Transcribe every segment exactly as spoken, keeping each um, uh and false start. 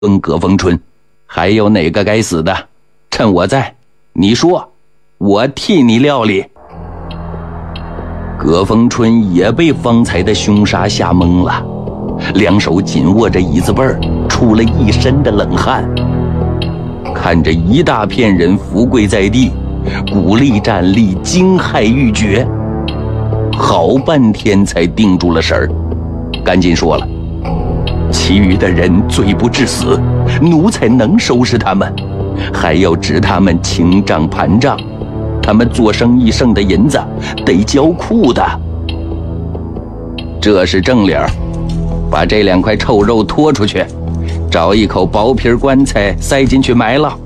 问葛风春，还有哪个该死的？趁我在，你说，我替你料理。葛风春也被方才的凶杀吓懵了，两手紧握着椅子背儿，出了一身的冷汗。看着一大片人伏跪在地，鼓励站立，惊骇欲绝，好半天才定住了神儿，赶紧说了：其余的人罪不至死，奴才能收拾他们，还要指他们清账盘账，他们做生意剩的银子得交库的。这是正理儿，把这两块臭肉拖出去，找一口薄皮棺材塞进去埋了。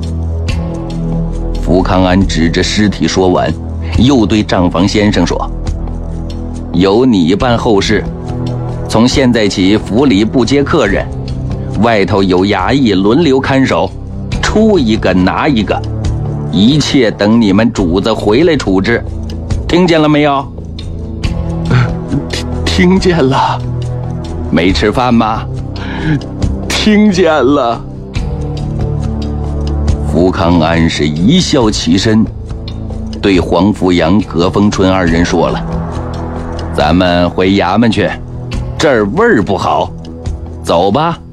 福康安指着尸体说完，又对账房先生说：由你办后事，从现在起府里不接客人，外头有衙役轮流看守，出一个拿一个，一切等你们主子回来处置，听见了没有？ 听听见了。 没吃饭吗？ 听见了。 福康安是一笑起身，对黄福阳、葛风春二人说了：咱们回衙门去，这儿味儿不好，走吧。